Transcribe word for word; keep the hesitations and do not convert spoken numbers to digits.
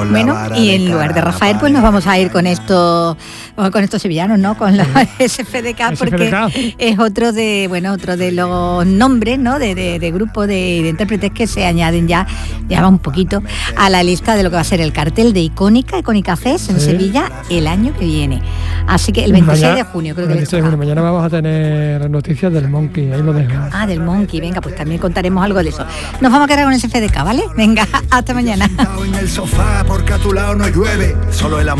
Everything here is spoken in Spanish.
Bueno, y en lugar de Rafael, pues nos vamos a ir con estos, con estos sevillanos, ¿no? Con los S F D K, porque S F D K. es otro de, bueno, otro de los nombres, ¿no? De, de, de grupo de, de intérpretes que se añaden ya, ya va un poquito a la lista de lo que va a ser el cartel de Icónica, Icónica Fest en Sí. Sevilla el año que viene. Así que el veintiséis Mañana- de junio creo que les veintiséis de toca. junio. Mañana vamos a tener noticias del Monkey, ahí lo dejo. Ah, del Monkey, venga, pues también contaremos algo de eso. Nos vamos a quedar con S F D K, ¿vale? Venga, hasta mañana. Sentado en el sofá porque a tu lado no llueve, solo el amor.